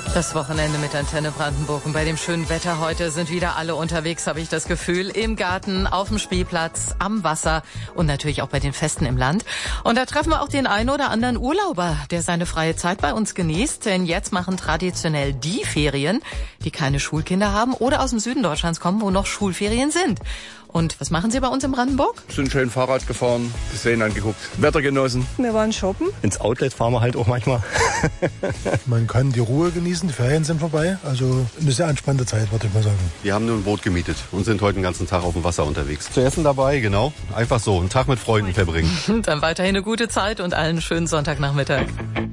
Das Wochenende mit Antenne Brandenburg. Und bei dem schönen Wetter heute sind wieder alle unterwegs, habe ich das Gefühl. Im Garten, auf dem Spielplatz, am Wasser und natürlich auch bei den Festen im Land. Und da treffen wir auch den einen oder anderen Urlauber, der seine freie Zeit bei uns genießt. Denn jetzt machen traditionell die Ferien, die keine Schulkinder haben oder aus dem Süden Deutschlands kommen, wo noch Schulferien sind. Und was machen Sie bei uns in Brandenburg? Sind schön Fahrrad gefahren, die Seen angeguckt, Wetter genossen. Wir waren shoppen. Ins Outlet fahren wir halt auch manchmal. Man kann die Ruhe genießen, die Ferien sind vorbei. Also eine sehr entspannte Zeit, würde ich mal sagen. Wir haben nur ein Boot gemietet und sind heute den ganzen Tag auf dem Wasser unterwegs. Zu essen dabei, genau. Einfach so, einen Tag mit Freunden verbringen. Dann weiterhin eine gute Zeit und allen schönen Sonntagnachmittag.